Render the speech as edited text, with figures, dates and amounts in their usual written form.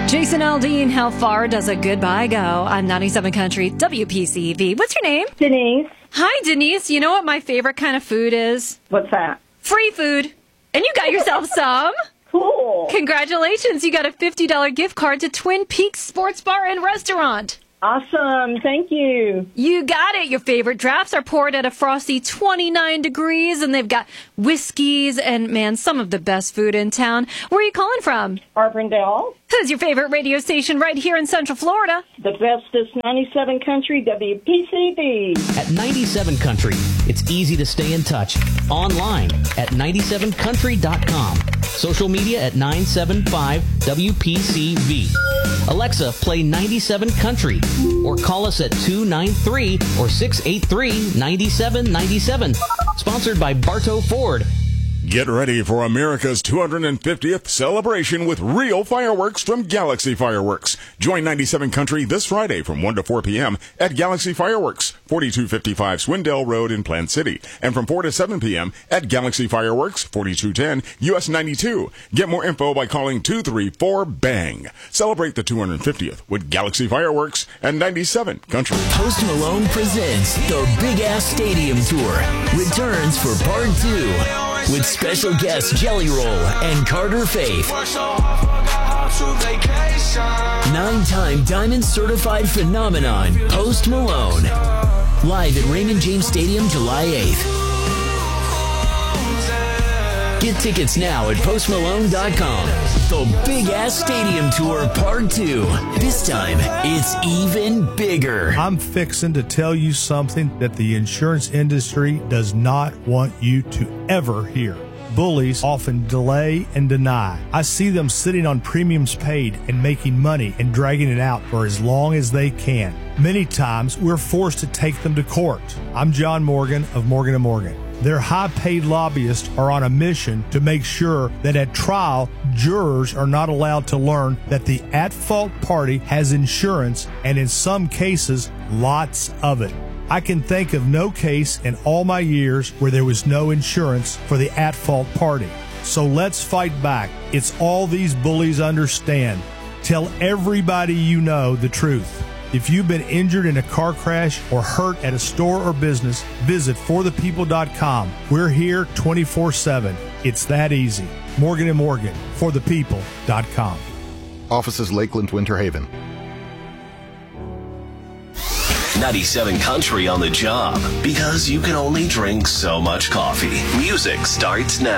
Jason Aldean, how far does a goodbye go? I'm 97 Country, WPCV. What's your name? Denise. Hi, Denise. You know what my favorite kind of food is? What's that? Free food. And you got yourself some. Cool. Congratulations. You got a $50 gift card to Twin Peaks Sports Bar and Restaurant. Awesome. Thank you. You got it. Your favorite drafts are poured at a frosty 29 degrees, and they've got whiskeys and, man, some of the best food in town. Where are you calling from? Arvindale. Who's your favorite radio station right here in Central Florida? The best is 97 Country, WPCB. At 97 Country, it's easy to stay in touch. Online at 97country.com. Social media at 975 WPCV. Alexa, play 97 Country. Or call us at 293 or 683-9797. Sponsored by Bartow Ford. Get ready for America's 250th celebration with real fireworks from Galaxy Fireworks. Join 97 Country this Friday from 1 to 4 p.m. at Galaxy Fireworks, 4255 Swindell Road in Plant City, and from 4 to 7 p.m. at Galaxy Fireworks, 4210 US 92. Get more info by calling 234-BANG. Celebrate the 250th with Galaxy Fireworks and 97 Country. Post Malone presents the Big Ass Stadium Tour. Returns for Part 2. With special guests Jelly Roll and Carter Faith. 9-time Diamond Certified Phenomenon, Post Malone. Live at Raymond James Stadium, July 8th. Get tickets now at postmalone.com. The Big Ass Stadium Tour Part 2. This time, it's even bigger. I'm fixing to tell you something that the insurance industry does not want you to ever hear. Bullies often delay and deny. I see them sitting on premiums paid and making money and dragging it out for as long as they can. Many times, we're forced to take them to court. I'm John Morgan of Morgan & Morgan. Their high-paid lobbyists are on a mission to make sure that at trial, jurors are not allowed to learn that the at-fault party has insurance, and in some cases, lots of it. I can think of no case in all my years where there was no insurance for the at-fault party. So let's fight back. It's all these bullies understand. Tell everybody you know the truth. If you've been injured in a car crash or hurt at a store or business, visit forthepeople.com. We're here 24/7. It's that easy. Morgan & Morgan, forthepeople.com. Offices Lakeland, Winter Haven. 97 Country on the job, because you can only drink so much coffee. Music starts now.